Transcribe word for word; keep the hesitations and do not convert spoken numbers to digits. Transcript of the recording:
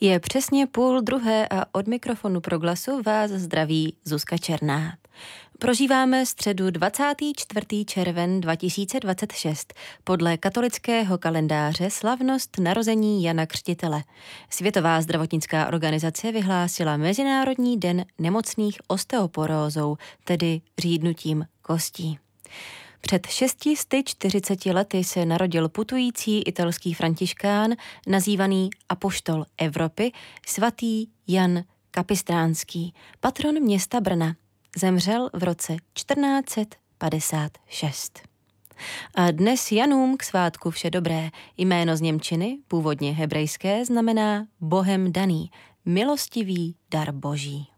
Je přesně půl druhé a od mikrofonu Proglasu vás zdraví Zuzka Černá. Prožíváme středu dvacátého čtvrtého června dva tisíce dvacet šest, podle katolického kalendáře slavnost narození Jana Křtitele. Světová zdravotnická organizace vyhlásila Mezinárodní den nemocných osteoporózou, tedy řídnutím kostí. Před šesti sty čtyřiceti lety se narodil putující italský františkán, nazývaný apoštol Evropy, svatý Jan Kapistránský, patron města Brna. Zemřel v roce čtrnáct set padesát šest. A dnes Janům k svátku vše dobré. Jméno z němčiny, původně hebrejské, znamená Bohem daný, milostivý dar Boží.